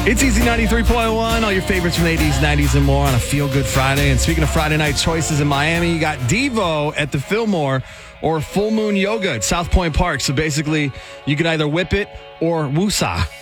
It's Easy 93.1, all your favorites from the 80s, 90s, and more on a feel-good Friday. And speaking of Friday night choices in Miami, you got Devo at the Fillmore or Full Moon Yoga at South Point Park. So basically, you can either whip it or woosah.